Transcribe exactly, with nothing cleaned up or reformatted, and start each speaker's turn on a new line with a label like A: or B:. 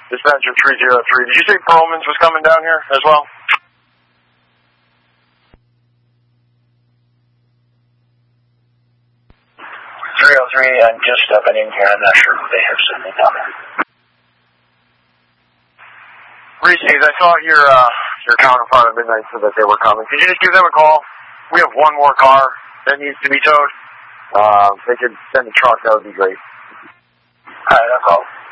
A: Dispatcher three zero three. Did you say Perlman's was coming down here as well?
B: three oh three, I'm just stepping in here. I'm not sure who they have sent me down there.
A: Reese's, I saw your, uh, your counterpart at midnight said that they were coming. Could you just give them a call? We have one more car that needs to be towed. Uh, if they could send a truck, that would be great.
B: Alright, I'll call.